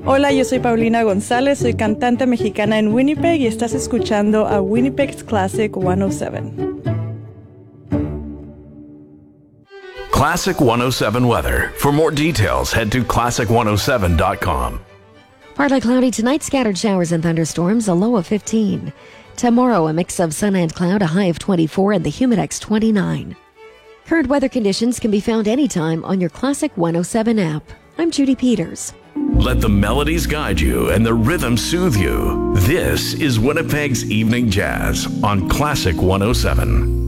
Hola, yo soy Paulina González, soy cantante mexicana en Winnipeg y estás escuchando a Winnipeg's Classic 107. Classic 107 weather. For more details, head to classic107.com. Partly cloudy tonight, scattered showers and thunderstorms, a low of 15. Tomorrow, a mix of sun and cloud, a high of 24, and the Humidex 29. Current weather conditions can be found anytime on your Classic 107 app. I'm Judy Peters. Let the melodies guide you and the rhythm soothe you. This is Winnipeg's Evening Jazz on Classic 107.